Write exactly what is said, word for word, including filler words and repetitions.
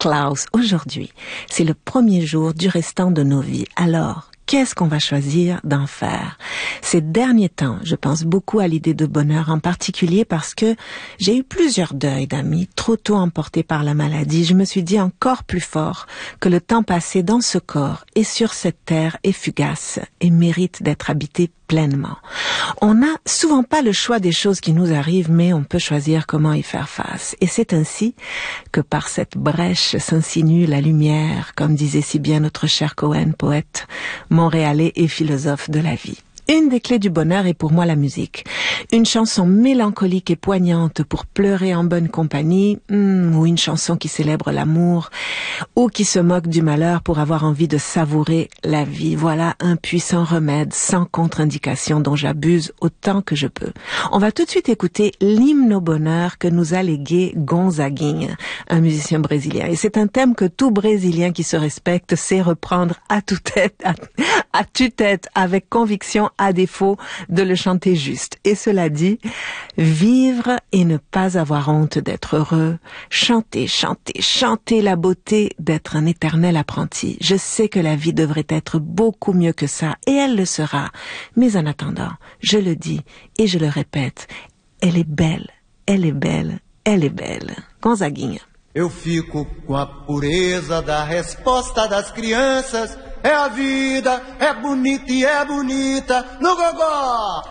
Klaus. Aujourd'hui, c'est le premier jour du restant de nos vies. Alors, qu'est-ce qu'on va choisir d'en faire? Ces derniers temps, je pense beaucoup à l'idée de bonheur, en particulier parce que j'ai eu plusieurs deuils d'amis, trop tôt emportés par la maladie. Je me suis dit encore plus fort que le temps passé dans ce corps et sur cette terre est fugace et mérite d'être habité pleinement. On n'a souvent pas le choix des choses qui nous arrivent, mais on peut choisir comment y faire face. Et c'est ainsi que par cette brèche s'insinue la lumière, comme disait si bien notre cher Cohen, poète montréalais et philosophe de la vie. Une des clés du bonheur est pour moi la musique. Une chanson mélancolique et poignante pour pleurer en bonne compagnie, hmm, ou une chanson qui célèbre l'amour, ou qui se moque du malheur pour avoir envie de savourer la vie. Voilà un puissant remède sans contre-indication dont j'abuse autant que je peux. On va tout de suite écouter l'hymne au bonheur que nous a légué Gonzaguinha, un musicien brésilien. Et c'est un thème que tout Brésilien qui se respecte sait reprendre à tue-tête, à, à tue-tête, avec conviction, à défaut de le chanter juste. Et cela dit, vivre et ne pas avoir honte d'être heureux, chanter, chanter, chanter la beauté d'être un éternel apprenti. Je sais que la vie devrait être beaucoup mieux que ça, et elle le sera. Mais en attendant, je le dis et je le répète, elle est belle, elle est belle, elle est belle. Gonzaguinha. Eu fico com a pureza da resposta das crianças. É a vida, é bonita e é bonita no gogó.